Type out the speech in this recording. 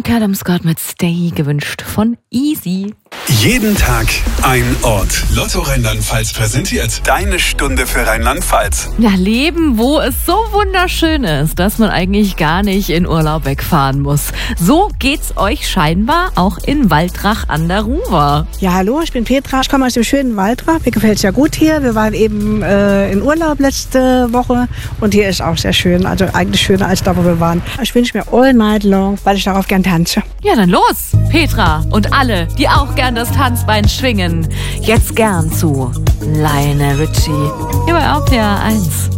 Callum Scott mit Stay gewünscht von Easy. Jeden Tag ein Ort. Lotto Rheinland-Pfalz präsentiert deine Stunde für Rheinland-Pfalz. Ja, leben, wo es so wunderschön ist, dass man eigentlich gar nicht in Urlaub wegfahren muss. So geht's euch scheinbar auch in Waldrach an der Ruwer. Ja, hallo, ich bin Petra. Ich komme aus dem schönen Waldrach. Mir gefällt es ja gut hier. Wir waren eben in Urlaub letzte Woche und hier ist auch sehr schön. Also eigentlich schöner als da, wo wir waren. Ich wünsche mir all night long, weil ich darauf gern tanze. Ja, dann los, Petra und alle, die auch gern das Tanzbein schwingen. Jetzt gern zu Lionel Richie hier bei RPR 1.